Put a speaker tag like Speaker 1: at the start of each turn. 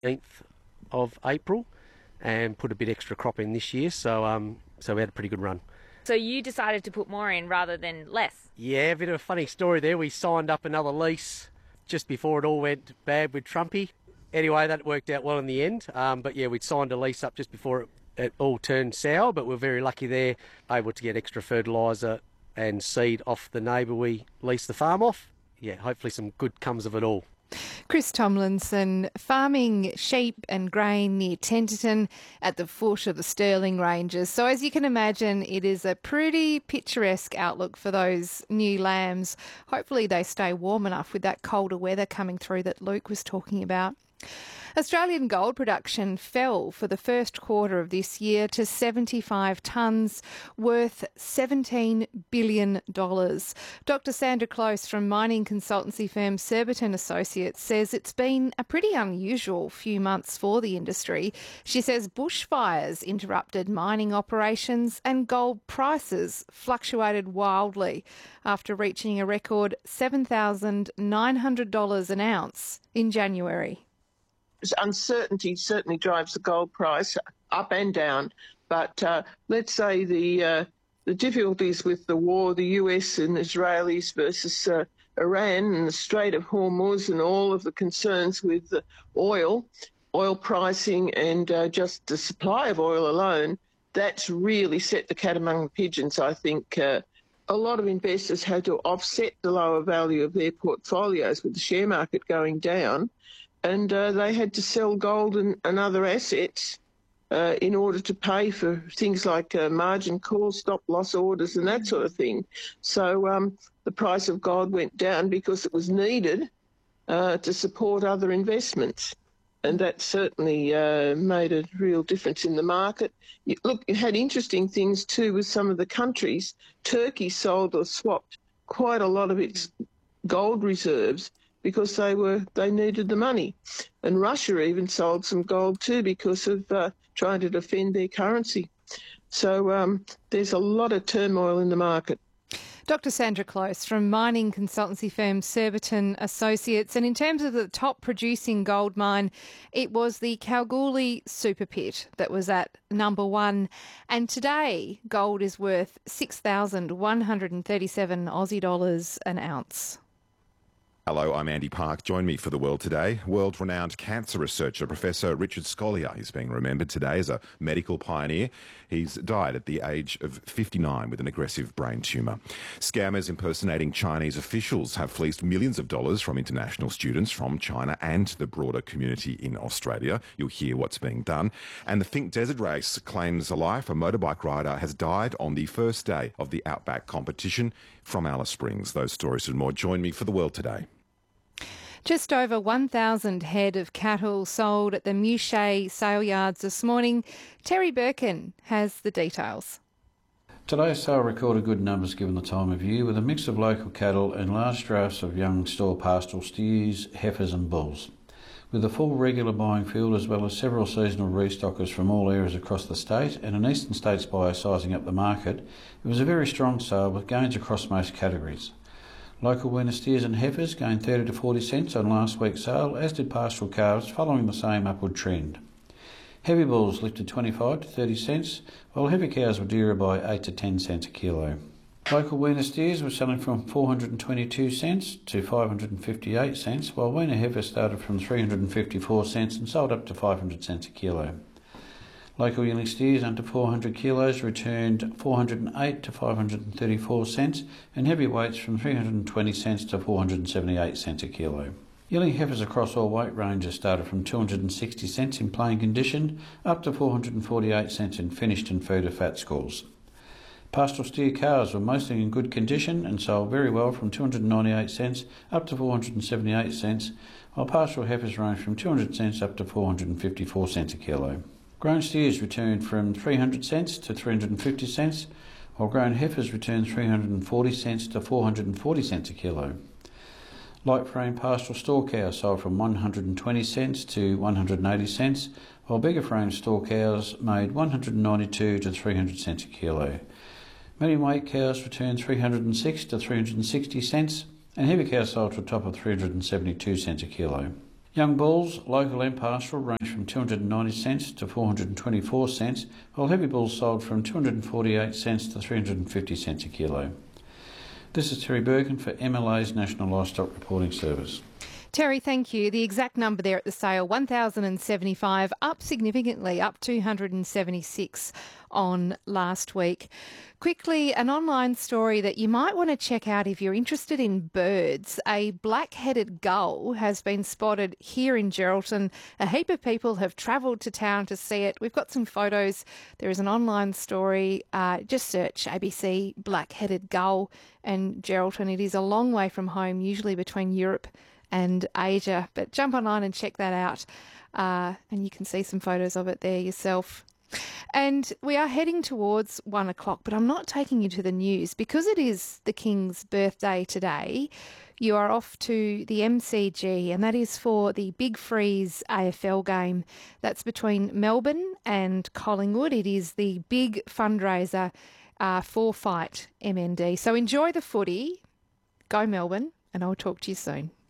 Speaker 1: 18th of April and put a bit extra crop in this year, so we had a pretty good run.
Speaker 2: So you decided to put more in rather than less?
Speaker 1: Yeah, a bit of a funny story there. We signed up another lease just before it all went bad with Trumpy. Anyway, that worked out well in the end. But yeah, we'd signed a lease up just before it all turned sour, but we're very lucky there, able to get extra fertiliser and seed off the neighbour we leased the farm off. Yeah, hopefully some good comes of it all.
Speaker 3: Chris Tomlinson, farming sheep and grain near Tenterton at the foot of the Stirling Ranges. So as you can imagine, it is a pretty picturesque outlook for those new lambs. Hopefully they stay warm enough with that colder weather coming through that Luke was talking about. Australian gold production fell for the first quarter of this year to 75 tonnes, worth $17 billion. Dr Sandra Close from mining consultancy firm Surbiton Associates says it's been a pretty unusual few months for the industry. She says bushfires interrupted mining operations and gold prices fluctuated wildly after reaching a record $7,900 an ounce in January.
Speaker 4: Uncertainty certainly drives the gold price up and down, but let's say the difficulties with the war, the US and Israelis versus Iran and the Strait of Hormuz and all of the concerns with oil pricing and just the supply of oil alone, that's really set the cat among the pigeons. I think a lot of investors had to offset the lower value of their portfolios with the share market going down, and they had to sell gold and other assets in order to pay for things like margin calls, stop loss orders and that sort of thing. So the price of gold went down because it was needed to support other investments. And that certainly made a real difference in the market. Look, you had interesting things too with some of the countries. Turkey sold or swapped quite a lot of its gold reserves because they needed the money. And Russia even sold some gold too because of trying to defend their currency. So there's a lot of turmoil in the market.
Speaker 3: Dr Sandra Close from mining consultancy firm Surbiton Associates. And in terms of the top producing gold mine, it was the Kalgoorlie Super Pit that was at number one. And today, gold is worth 6,137 Aussie dollars an ounce.
Speaker 5: Hello, I'm Andy Park. Join me for The World Today. World-renowned cancer researcher Professor Richard Scolyer is being remembered today as a medical pioneer. He's died at the age of 59 with an aggressive brain tumour. Scammers impersonating Chinese officials have fleeced millions of dollars from international students from China and the broader community in Australia. You'll hear what's being done. And the Think Desert Race claims a life. A motorbike rider has died on the first day of the Outback competition from Alice Springs. Those stories and more. Join me for The World Today.
Speaker 3: Just over 1,000 head of cattle sold at the Mouchet sale yards this morning. Terry Birkin has the details.
Speaker 6: Today's sale recorded good numbers given the time of year, with a mix of local cattle and large drafts of young store pastoral steers, heifers and bulls. With a full regular buying field as well as several seasonal restockers from all areas across the state and an eastern states buyer sizing up the market, it was a very strong sale with gains across most categories. Local weaner steers and heifers gained 30 to 40 cents on last week's sale, as did pastoral calves, following the same upward trend. Heavy bulls lifted 25 to 30 cents, while heavy cows were dearer by 8 to 10 cents a kilo. Local weaner steers were selling from 422 cents to 558 cents, while weaner heifers started from 354 cents and sold up to 500 cents a kilo. Local yearling steers under 400 kilos returned 408 to 534 cents, and heavy weights from 320 cents to 478 cents a kilo. Yearling heifers across all weight ranges started from 260 cents in plain condition up to 448 cents in finished and feeder fat scores. Pastoral steer calves were mostly in good condition and sold very well from 298 cents up to 478 cents, while pastoral heifers ranged from 200 cents up to 454 cents a kilo. Grown steers returned from 300 cents to 350 cents, while grown heifers returned 340 cents to 440 cents a kilo. Light frame pastoral store cows sold from 120 cents to 180 cents, while bigger frame store cows made 192 to 300 cents a kilo. Medium weight cows returned 306 to 360 cents, and heavy cows sold to a top of 372 cents a kilo. Young bulls, local and pastoral, range from 290 cents to 424 cents, while heavy bulls sold from 248 cents to 350 cents a kilo. This is Terry Bergen for MLA's National Livestock Reporting Service.
Speaker 3: Terry, thank you. The exact number there at the sale, 1,075, up significantly, up 276 on last week. Quickly, an online story that you might want to check out if you're interested in birds. A black-headed gull has been spotted here in Geraldton. A heap of people have travelled to town to see it. We've got some photos. There is an online story. Just search ABC black-headed gull and Geraldton. It is a long way from home, usually between Europe and Asia, but jump online and check that out, and you can see some photos of it there yourself. And we are heading towards 1 o'clock, but I'm not taking you to the news because it is the King's birthday today. You are off to the MCG, and that is for the Big Freeze AFL game. That's between Melbourne and Collingwood. It is the big fundraiser for Fight MND. So enjoy the footy, go Melbourne, and I'll talk to you soon.